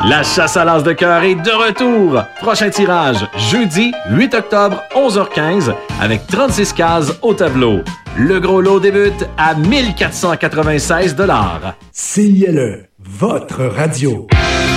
La chasse à l'as de cœur est de retour. Prochain tirage, jeudi 8 octobre, 11h15, avec 36 cases au tableau. Le gros lot débute à 1496 $. CILE, votre radio.